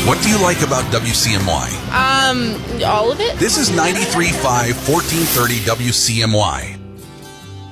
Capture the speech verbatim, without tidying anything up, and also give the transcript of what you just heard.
What do you like about W C M Y? Um, all of it. This is ninety-three point five, fourteen thirty W C M Y.